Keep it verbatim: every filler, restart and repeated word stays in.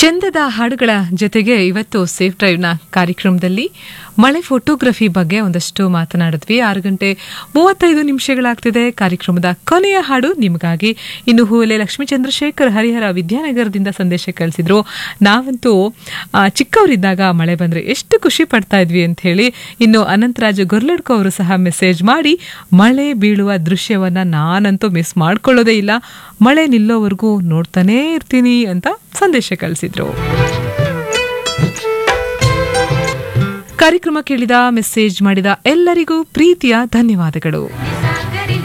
ಚಂದದ ಹಾಡುಗಳ ಜೊತೆಗೆ ಇವತ್ತು ಸೇಫ್ ಡ್ರೈವ್ನ ಕಾರ್ಯಕ್ರಮದಲ್ಲಿ ಮಳೆ ಫೋಟೋಗ್ರಫಿ ಬಗ್ಗೆ ಒಂದಷ್ಟು ಮಾತನಾಡಿದ್ವಿ. ಆರು ಗಂಟೆ ಮೂವತ್ತೈದು ನಿಮಿಷಗಳಾಗ್ತಿದೆ. ಕಾರ್ಯಕ್ರಮದ ಕೊನೆಯ ಹಾಡು ನಿಮಗಾಗಿ. ಇನ್ನು ಹೂಲೆ ಲಕ್ಷ್ಮೀ ಚಂದ್ರಶೇಖರ್ ಹರಿಹರ ವಿದ್ಯಾನಗರದಿಂದ ಸಂದೇಶ ಕಳಿಸಿದ್ರು. ನಾವಂತೂ ಚಿಕ್ಕವರಿದ್ದಾಗ ಮಳೆ ಬಂದ್ರೆ ಎಷ್ಟು ಖುಷಿ ಪಡ್ತಾ ಇದ್ವಿ ಅಂತ ಹೇಳಿ. ಇನ್ನು ಅನಂತರಾಜು ಗೊರ್ಲಡ್ಕೋ ಅವರು ಸಹ ಮೆಸೇಜ್ ಮಾಡಿ ಮಳೆ ಬೀಳುವ ದೃಶ್ಯವನ್ನ ನಾನಂತೂ ಮಿಸ್ ಮಾಡ್ಕೊಳ್ಳೋದೇ ಇಲ್ಲ, ಮಳೆ ನಿಲ್ಲೋವರೆಗೂ ನೋಡ್ತಾನೇ ಇರ್ತೀನಿ ಅಂತ ಸಂದೇಶ ಕಳಿಸಿದ್ರು. ಕಾರ್ಯಕ್ರಮ ಕೇಳಿದ ಮೆಸೇಜ್ ಮಾಡಿದ ಎಲ್ಲರಿಗೂ ಪ್ರೀತಿಯ ಧನ್ಯವಾದಗಳು.